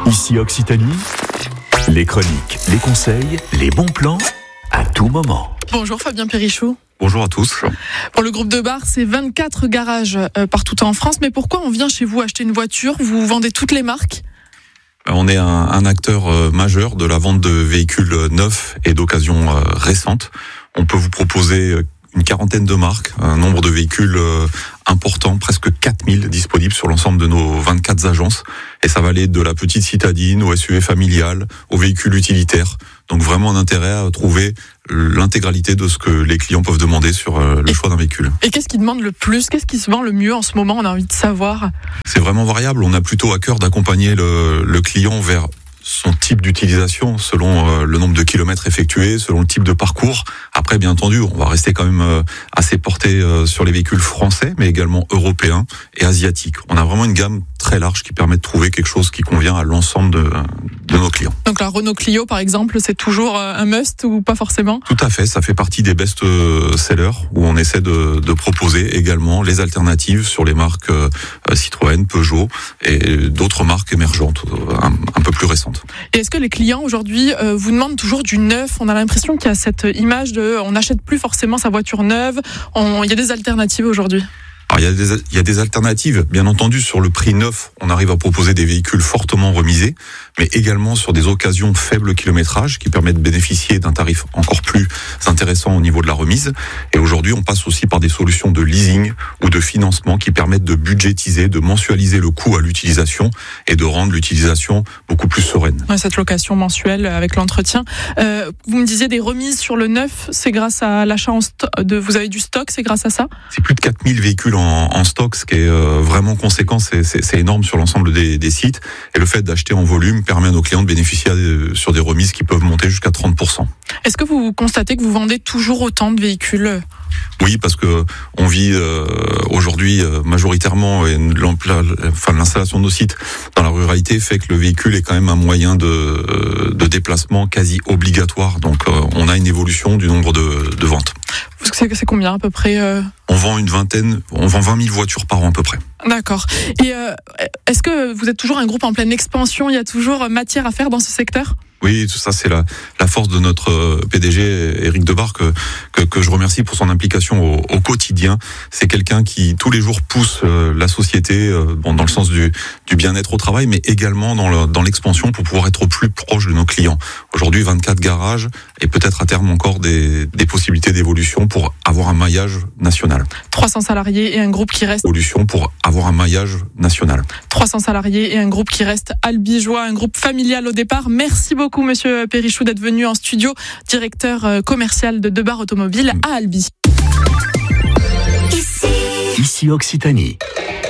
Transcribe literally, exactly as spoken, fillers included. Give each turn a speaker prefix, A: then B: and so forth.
A: Ici Occitanie, les chroniques, les conseils, les bons plans, à tout moment.
B: Bonjour Fabien Perrichou.
C: Bonjour à tous.
B: Pour le groupe de Bar, c'est vingt-quatre garages euh, partout en France. Mais pourquoi on vient chez vous acheter une voiture? Vous vendez toutes les marques?
C: On est un, un acteur euh, majeur de la vente de véhicules neufs et d'occasion euh, récentes. On peut vous proposer une quarantaine de marques, un nombre de véhicules euh, important, presque quatre mille disponibles sur l'ensemble de nos vingt-quatre agences. Et ça va aller de la petite citadine au S U V familial, aux véhicules utilitaires. Donc vraiment un intérêt à trouver l'intégralité de ce que les clients peuvent demander sur le choix d'un véhicule.
B: Et qu'est-ce qui demande le plus? Qu'est-ce qui se vend le mieux en ce moment? On a envie de savoir.
C: C'est vraiment variable. On a plutôt à cœur d'accompagner le, le client vers son type d'utilisation, selon euh, le nombre de kilomètres effectués, selon le type de parcours. Après, bien entendu, on va rester quand même euh, assez porté euh, sur les véhicules français, mais également européens et asiatiques. On a vraiment une gamme très large qui permet de trouver quelque chose qui convient à l'ensemble de, de nos clients.
B: Donc la Renault Clio, par exemple, c'est toujours un must ou pas forcément?
C: Tout à fait, ça fait partie des best-sellers où on essaie de, de proposer également les alternatives sur les marques euh, Citroën, Peugeot et d'autres marques émergentes, un, un peu plus récentes.
B: Et est-ce que les clients aujourd'hui euh, vous demandent toujours du neuf? On a l'impression qu'il y a cette image de on n'achète plus forcément sa voiture neuve. On, il y a des alternatives aujourd'hui?
C: Alors, il y a des, il y a des alternatives. Bien entendu, sur le prix neuf, on arrive à proposer des véhicules fortement remisés, mais également sur des occasions faible kilométrage qui permettent de bénéficier d'un tarif encore plus intéressant au niveau de la remise. Et aujourd'hui, on passe aussi par des solutions de leasing ou de financement qui permettent de budgétiser, de mensualiser le coût à l'utilisation et de rendre l'utilisation beaucoup plus sereine.
B: Ouais, cette location mensuelle avec l'entretien. Euh, vous me disiez des remises sur le neuf, c'est grâce à l'achat en sto- de, vous avez du stock, c'est grâce à ça? C'est
C: plus de quatre mille véhicules En, en stock, ce qui est euh, vraiment conséquent, c'est, c'est, c'est énorme sur l'ensemble des, des sites. Et le fait d'acheter en volume permet à nos clients de bénéficier de, sur des remises qui peuvent monter jusqu'à trente pour cent.
B: Est-ce que vous constatez que vous vendez toujours autant de véhicules?
C: Oui, parce que on vit euh, aujourd'hui euh, majoritairement, et enfin, l'installation de nos sites dans la ruralité fait que le véhicule est quand même un moyen de, de déplacement quasi obligatoire. Donc, euh, on a une évolution du nombre de, de ventes.
B: C'est, c'est combien à peu près euh...
C: On vend une vingtaine, on vend vingt mille voitures par an à peu près.
B: D'accord. Et euh, est-ce que vous êtes toujours un groupe en pleine expansion? Il y a toujours matière à faire dans ce secteur?
C: Oui, tout ça, c'est la, la force de notre P D G, Éric Debar, que, que, que je remercie pour son implication au, au quotidien. C'est quelqu'un qui, tous les jours, pousse euh, la société euh, bon, dans le sens du, du bien-être au travail, mais également dans, le, dans l'expansion pour pouvoir être au plus proche de nos clients. Aujourd'hui, vingt-quatre garages et peut-être à terme encore des, des possibilités d'évolution pour avoir un maillage national.
B: trois cents salariés et un groupe qui reste...
C: Évolution pour avoir un maillage national.
B: trois cents salariés et un groupe qui reste albigeois, un groupe familial au départ. Merci beaucoup, monsieur Perrichou, d'être venu en studio, directeur commercial de Debar Automobile à Albi.
A: Ici Occitanie.